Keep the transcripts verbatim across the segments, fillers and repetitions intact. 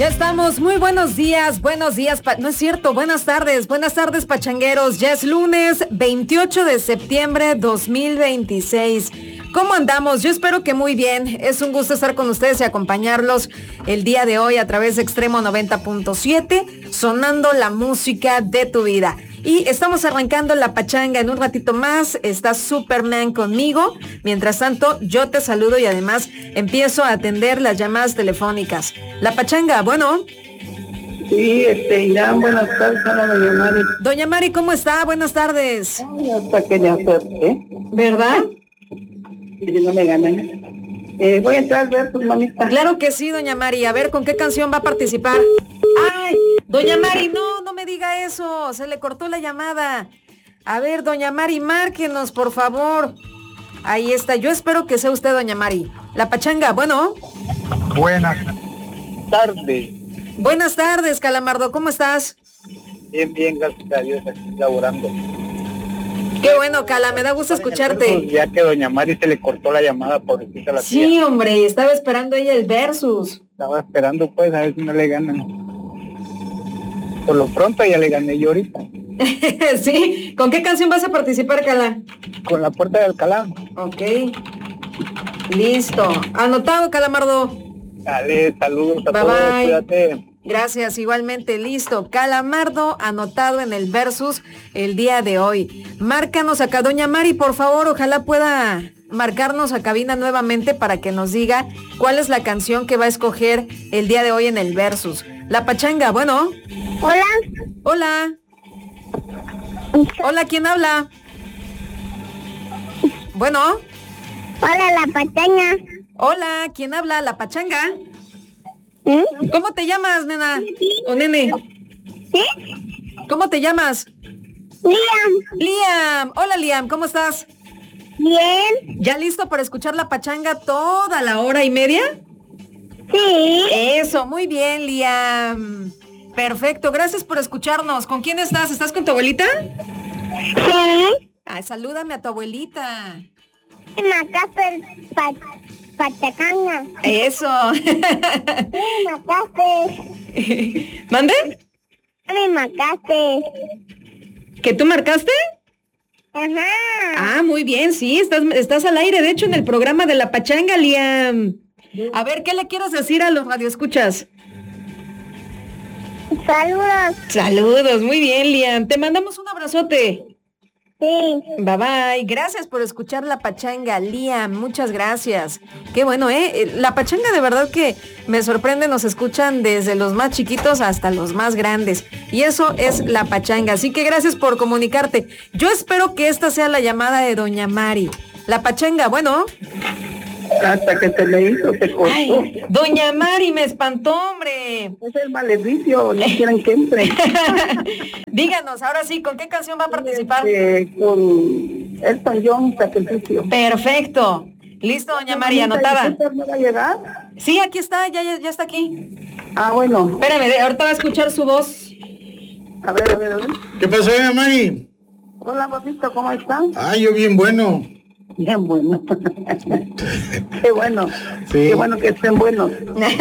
estamos, muy buenos días, buenos días, pa- no es cierto, buenas tardes, buenas tardes pachangueros, ya es lunes veintiocho de septiembre dos mil veintiséis. ¿Cómo andamos? Yo espero que muy bien, es un gusto estar con ustedes y acompañarlos el día de hoy a través de Extremo noventa punto siete, sonando la música de tu vida. Y estamos arrancando la pachanga en un ratito más, está Superman conmigo. Mientras tanto, yo te saludo y además empiezo a atender las llamadas telefónicas. La pachanga, bueno. Sí, este, Irán, buenas tardes, hola, doña Mari. Doña Mari, ¿cómo está? Buenas tardes. Ay, hasta que ya acepté, ¿Verdad? que no me ganan. Eh, voy a entrar a ver tus mamitas. Claro que sí, doña Mari. A ver, ¿con qué canción va a participar? ¡Ay! Doña Mari, no, no me diga eso. Se le cortó la llamada. A ver, doña Mari, márquenos, por favor. Ahí está. Yo espero que sea usted, doña Mari. La pachanga, bueno. Buenas tardes. Buenas tardes, Calamardo. ¿Cómo estás? Bien, bien, gracias a Dios, aquí laborando. Qué bueno, Cala, me da gusto escucharte. Ya que doña Mari se le cortó la llamada por decirte a la Sí, tía. hombre, estaba esperando ella el versus. Estaba esperando pues a ver si no le ganan. Por lo pronto ya le gané yo ahorita. Sí, ¿con qué canción vas a participar, Cala? Con la puerta de Alcalá. Ok. Listo. Anotado, Calamardo. Dale, saludos a Bye, todos, bye. cuídate. Gracias, igualmente. Listo. Calamardo anotado en el versus el día de hoy. Márcanos acá, doña Mari, por favor, ojalá pueda marcarnos a cabina nuevamente para que nos diga cuál es la canción que va a escoger el día de hoy en el versus. La pachanga, bueno. Hola. Hola. Hola, ¿quién habla? Bueno. Hola, la pachanga. Hola, ¿quién habla? La pachanga. ¿Mm? ¿Cómo te llamas, nena? O nene. ¿Sí? ¿Cómo te llamas? Liam. Liam. Hola, Liam, ¿cómo estás? Bien. ¿Ya listo para escuchar la pachanga toda la hora y media? Sí. Eso, muy bien, Liam. Perfecto, gracias por escucharnos. ¿Con quién estás? ¿Estás con tu abuelita? Sí. Ay, salúdame a tu abuelita. Macaste pa pachacanga. Eso. Me macaste. ¿Mande? Me macaste. ¿Que tú marcaste? Ajá. Ah, muy bien, sí, estás, estás al aire, de hecho, en el programa de la pachanga, Liam. A ver, ¿qué le quieres decir a los radioescuchas? Saludos. Saludos, muy bien, Liam. Te mandamos un abrazote. Sí. Bye bye. Gracias por escuchar la pachanga, Liam. Muchas gracias. Qué bueno, ¿eh? La pachanga de verdad que me sorprende. Nos escuchan desde los más chiquitos hasta los más grandes. Y eso es la pachanga. Así que gracias por comunicarte. Yo espero que esta sea la llamada de doña Mari. La pachanga, bueno. Hasta que se le hizo, se cortó. Ay, doña Mari, me espantó, hombre. Es el maleficio, no quieren que entre. Díganos, ahora sí, ¿con qué canción va a participar? Eh, con Elton John, Sacrificio. Perfecto. Listo, doña Mari, anotada. ¿Usted no va a llegar? Sí, aquí está, ya, ya, ya está aquí. Ah, bueno. Espérame, de- ahorita va a escuchar su voz. A ver, a ver, a ver. ¿Qué pasó, doña Mari? Hola, papito, ¿cómo están? Ah, yo bien bueno. Bien bueno. Qué bueno. Sí. Qué bueno que estén buenos.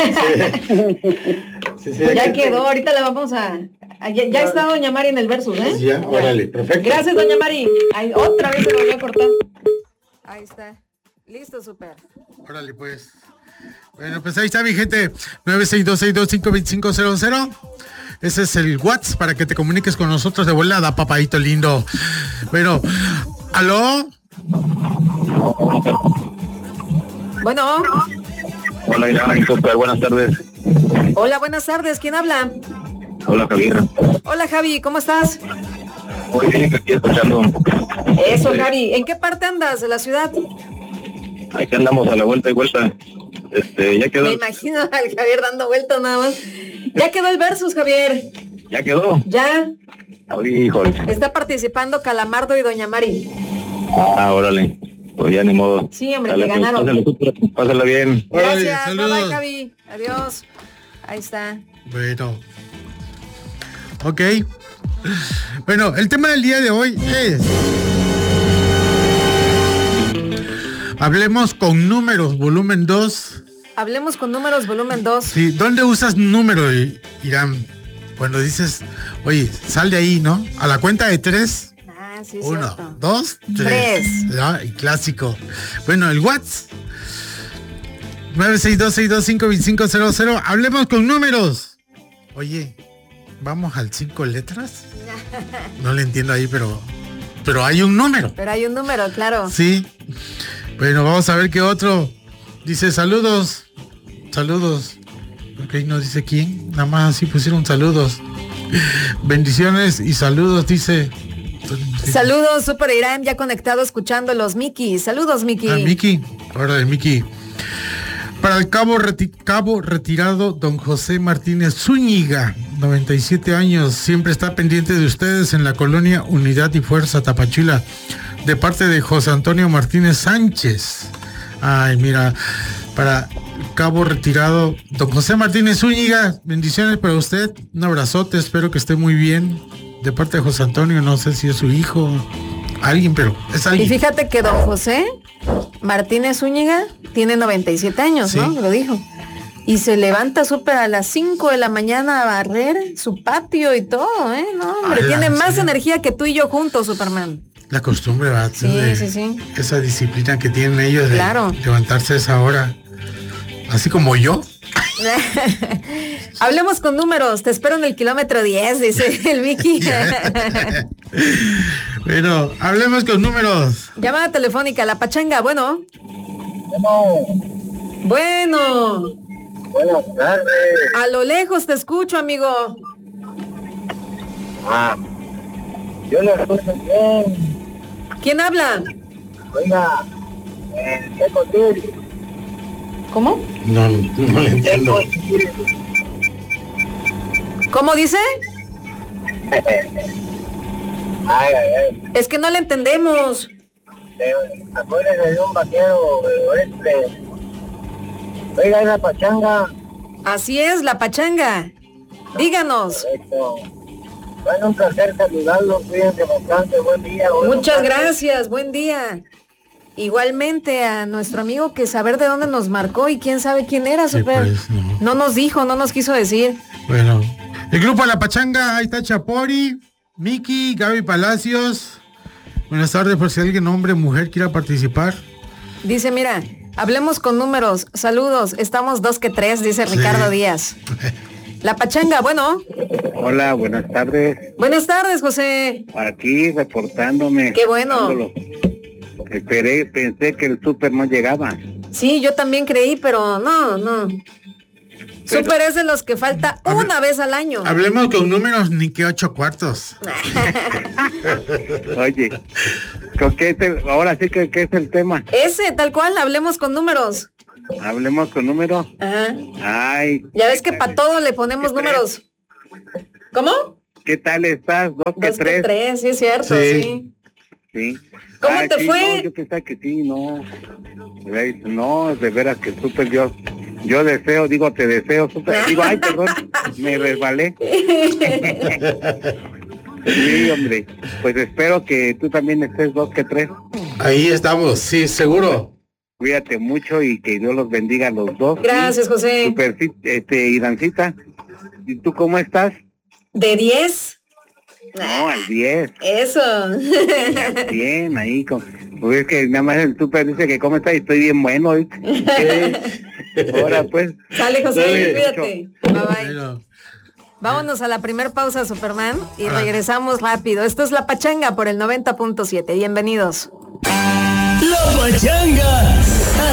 Sí, sí, Ya aquí- quedó, ahorita la vamos a... a- ya, ya está doña Mari en el versus, ¿eh? Ya, órale, perfecto. Gracias, doña Mari. Ay, otra vez se lo voy a cortar. Ahí está. Listo, súper. Órale, pues. Bueno, pues ahí está mi gente. nueve seis dos seis dos cinco dos cinco cero cero. Ese es el WhatsApp para que te comuniques con nosotros de volada, papadito lindo. Bueno, ¿aló? Bueno. Hola, Irán, super, buenas tardes. Hola, buenas tardes. ¿Quién habla? Hola, Javier. Hola, Javi. ¿Cómo estás? Muy bien, aquí escuchando. Eso, Javi. ¿En qué parte andas de la ciudad? Aquí andamos a la vuelta y vuelta. Este, ya quedó. Me imagino al Javier dando vueltas nada más. Ya quedó el versus, Javier. Ya quedó. Ya. Ay, híjole. Está participando Calamardo y doña Mari. Ah, órale. Pues ya ni modo. Sí, hombre, Dale, te pues, ganaron. pásala, súper, pásala bien. Órale, Gracias. Bye bye, saludos. Javi. Adiós. Ahí está. Bueno. Ok. Bueno, el tema del día de hoy es... Hablemos con números, volumen dos. Hablemos con números, volumen dos. Sí, ¿dónde usas número, Irán? Cuando dices, oye, sal de ahí, ¿no? A la cuenta de tres. Ah, sí, Uno, cierto. dos, tres. Tres. ¿Ya? Y clásico. Bueno, el WhatsApp. nueve seis dos, seis dos cinco, dos cinco cero cero. Hablemos con números. Oye, ¿vamos al cinco letras? No le entiendo ahí, pero... Pero hay un número. Pero hay un número, claro. Sí. Bueno, vamos a ver qué otro. Dice saludos. Saludos. Ok, no dice quién. Nada más así pusieron saludos. Bendiciones y saludos, dice. Saludos, Super Irán, ya conectado escuchando los Miki. Saludos, Miki. Ah, Miki. Ahora de Miki. Para el cabo, reti- cabo retirado, don José Martínez Zúñiga, noventa y siete años, siempre está pendiente de ustedes en la colonia Unidad y Fuerza Tapachula, de parte de José Antonio Martínez Sánchez. Ay, mira, para el cabo retirado, don José Martínez Zúñiga, bendiciones para usted, un abrazote, espero que esté muy bien, de parte de José Antonio, no sé si es su hijo, alguien, pero es alguien. Y fíjate que don José Martínez Zúñiga tiene noventa y siete años, Sí. ¿no? Lo dijo. Y se levanta súper a las cinco de la mañana a barrer su patio y todo, ¿eh? No, hombre, Ala, tiene más sí. energía que tú y yo juntos, Superman. La costumbre, ¿verdad? Sí, De- sí, sí. Esa disciplina que tienen ellos de Claro. levantarse a esa hora. Así como yo. Hablemos con números, te espero en el kilómetro diez, dice el Vicky. Bueno, hablemos con números. Llamada telefónica, la pachanga, bueno. Bueno, Buenas tardes. a lo lejos te escucho, amigo. Ah, yo le escucho bien. ¿Quién habla? Oiga, eh, ¿qué contigo? ¿Cómo? No, no le entiendo. ¿Cómo dice? Ay, ay, ay. Es que no le entendemos. Acuérdense de un vaquero del oeste. Oiga, esa pachanga. Así es, la pachanga. Díganos. Correcto. Bueno, un placer saludarlos. Cuídense bastante. Buen día. buenas Muchas tardes. gracias, buen día. Igualmente a nuestro amigo que saber de dónde nos marcó y quién sabe quién era, Sí, Super. pues, no. No nos dijo, no nos quiso decir. Bueno, el grupo La Pachanga, ahí está Chapori, Miki, Gaby Palacios. Buenas tardes, por si alguien, hombre, mujer, quiera participar. Dice, mira, hablemos con números. Saludos, estamos dos que tres, dice Sí. Ricardo Díaz. La pachanga, bueno. Hola, buenas tardes. Buenas tardes, José. Aquí reportándome. Qué bueno. Dándolo. Esperé, pensé que el súper no llegaba. Sí, yo también creí, pero no, no. Pero- Super es de los que falta Hable- una vez al año. Hablemos con números, ni que ocho cuartos. Oye, ¿con qué te- ahora sí que ¿qué es el tema? Ese, tal cual, hablemos con números. Hablemos con número. Ajá. Ay. Ya ves que para todo le ponemos ¿Qué números. ¿Cómo? ¿Qué tal estás? Dos que Dos que tres. tres, sí es cierto, Sí. sí. Sí. ¿Cómo Ay, te sí, fue? no, yo pensaba que sí, no. Ay, No, de veras que súper yo. Yo deseo, digo, te deseo súper. Digo, ay, perdón, me resbalé. Sí, hombre. Pues espero que tú también estés dos que tres. Ahí estamos, sí, seguro. Cuídate mucho y que Dios los bendiga a los dos. Gracias, José. Super, sí, este, Irancita, ¿y tú cómo estás? ¿De diez? No, al diez. Eso. Bien, ahí con... Pues es que nada más el súper dice que cómo está y estoy bien bueno. ¿Viste? Ahora pues. Sale, José, Dale, cuídate. Bye bye. Bueno, Vámonos a la primer pausa, Superman, y Ah. regresamos rápido. Esto es La Pachanga por el noventa punto siete. Bienvenidos. La Pachanga